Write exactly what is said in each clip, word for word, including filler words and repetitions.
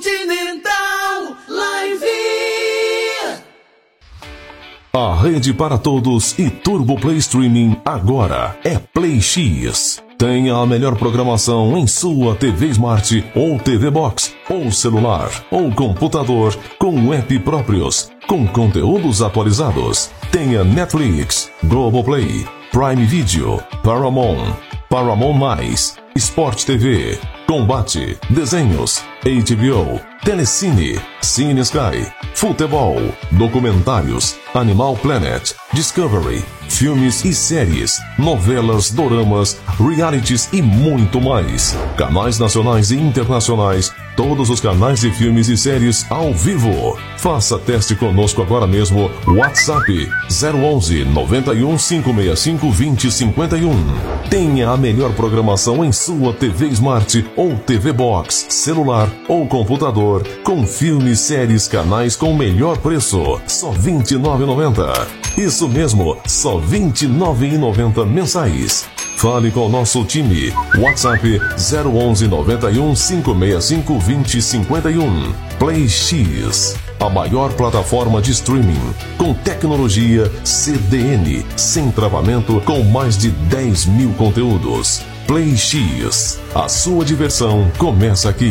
Continental Live. A rede para todos e Turbo Play Streaming agora é Play X. Tenha a melhor programação em sua T V Smart ou T V Box, ou celular, ou computador, com app próprios, com conteúdos atualizados. Tenha Netflix, Globoplay, Prime Video, Paramount, Paramount Mais, Sport T V, Combate, Desenhos, H B O, Telecine, Cine Sky, Futebol, Documentários, Animal Planet, Discovery, filmes e séries, novelas, doramas, realities e muito mais. Canais nacionais e internacionais, todos os canais de filmes e séries ao vivo. Faça teste conosco agora mesmo. WhatsApp zero onze, noventa e um, cinco seis cinco, vinte, cinquenta e um. Tenha a melhor programação em sua T V Smart ou T V Box, celular ou computador, com filmes, séries, canais com o melhor preço, só vinte e nove reais e noventa centavos. Isso mesmo, só vinte e nove reais e noventa centavos mensais. Fale com o nosso time. WhatsApp zero onze, noventa e um, cinco seis cinco, vinte, cinquenta e um. Play X, a maior plataforma de streaming, com tecnologia C D N, sem travamento, com mais de dez mil conteúdos. Play X, a sua diversão começa aqui.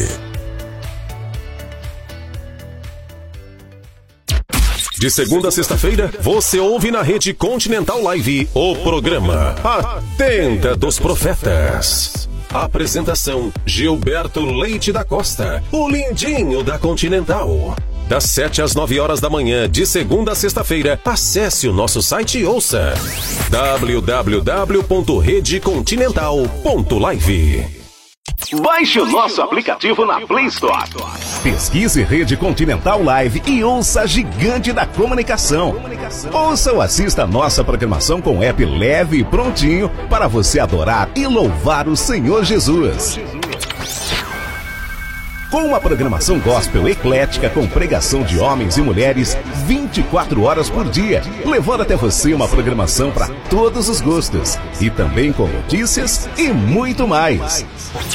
De segunda a sexta-feira, você ouve na Rede Continental Live o programa A Tenda dos Profetas. Apresentação: Gilberto Leite da Costa, o lindinho da Continental. Das sete às nove horas da manhã, de segunda a sexta-feira, acesse o nosso site e ouça w w w ponto rede continental ponto live. Baixe o nosso aplicativo na Play Store. Pesquise Rede Continental Live e ouça a gigante da comunicação. Ouça ou assista a nossa programação com app leve e prontinho para você adorar e louvar o Senhor Jesus. Com uma programação gospel eclética com pregação de homens e mulheres vinte e quatro horas por dia, levando até você uma programação para todos os gostos e também com notícias e muito mais.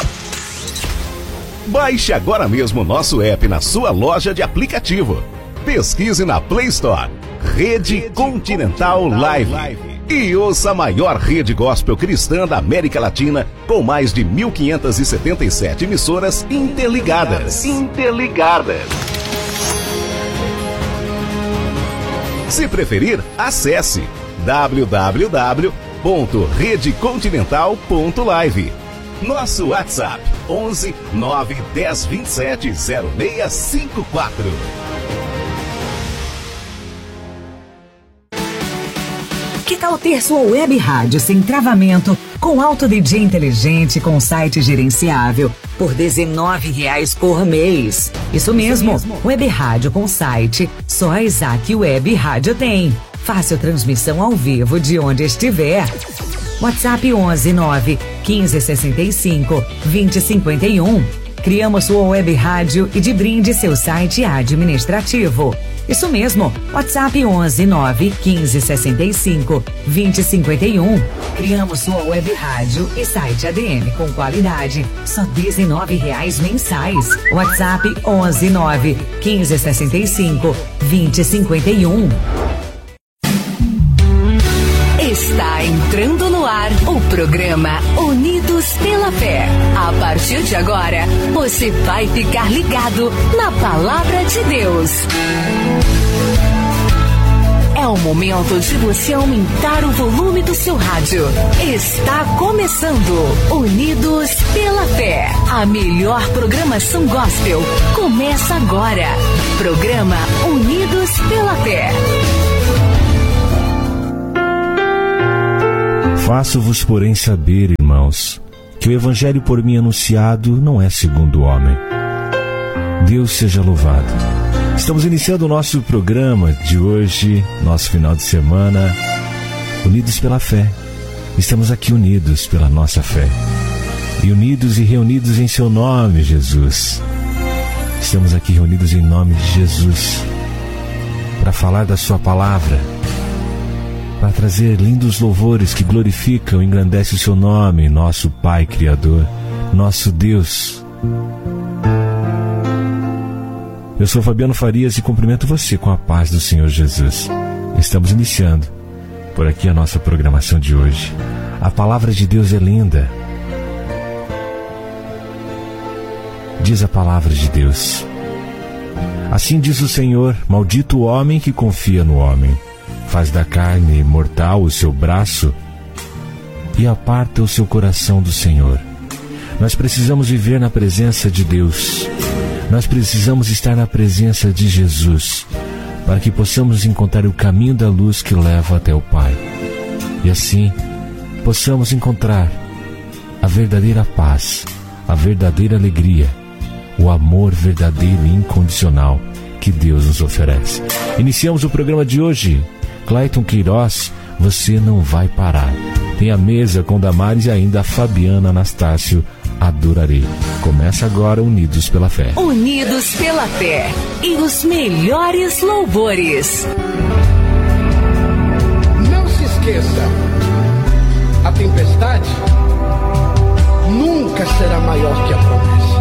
Baixe agora mesmo o nosso app na sua loja de aplicativo. Pesquise na Play Store Rede Continental Live e ouça a maior rede gospel cristã da América Latina, com mais de mil quinhentas e setenta e sete emissoras interligadas. Interligadas. Se preferir, acesse w w w ponto rede continental ponto live. Nosso WhatsApp onze, nove, dez, vinte e sete, zero seis cinco quatro. Que tal ter sua web rádio sem travamento, com alto D J inteligente, com site gerenciável, por dezenove reais por mês? Isso mesmo, Isso mesmo. Web rádio com site, só a Isaac Web Rádio tem. Fácil transmissão ao vivo de onde estiver. WhatsApp onze, nove, quinze, sessenta e cinco, vinte, cinquenta e um. Criamos sua web rádio e de brinde seu site administrativo. Isso mesmo, WhatsApp onze, nove, quinze, sessenta e cinco, vinte, cinquenta e um. Criamos sua web rádio e site A D M com qualidade, só dezenove reais mensais. WhatsApp onze, nove, quinze, sessenta e cinco, vinte, cinquenta e um. Está entrando no ar o programa Unidos pela Fé. A partir de agora, você vai ficar ligado na Palavra de Deus. É o momento de você aumentar o volume do seu rádio. Está começando Unidos pela Fé. A melhor programação gospel começa agora. Programa Unidos pela Fé. Faço-vos, porém, saber, irmãos, que o evangelho por mim anunciado não é segundo o homem. Deus seja louvado. Estamos iniciando o nosso programa de hoje, nosso final de semana, unidos pela fé. Estamos aqui unidos pela nossa fé. E unidos e reunidos em seu nome, Jesus. Estamos aqui reunidos em nome de Jesus, para falar da sua palavra, para trazer lindos louvores que glorificam e engrandecem o seu nome, nosso Pai Criador, nosso Deus. Eu sou Fabiano Farias e cumprimento você com a paz do Senhor Jesus. Estamos iniciando por aqui a nossa programação de hoje. A palavra de Deus é linda. Diz a palavra de Deus: assim diz o Senhor, maldito o homem que confia no homem, faz da carne mortal o seu braço e aparta o seu coração do Senhor. Nós precisamos viver na presença de Deus. Nós precisamos estar na presença de Jesus, para que possamos encontrar o caminho da luz que leva até o Pai. E assim, possamos encontrar a verdadeira paz, a verdadeira alegria, o amor verdadeiro e incondicional que Deus nos oferece. Iniciamos o programa de hoje. Clayton Queiroz, você não vai parar. Tem a mesa com Damares e ainda a Fabiana Anastácio, adorarei. Começa agora Unidos pela Fé. Unidos pela Fé e os melhores louvores. Não se esqueça, a tempestade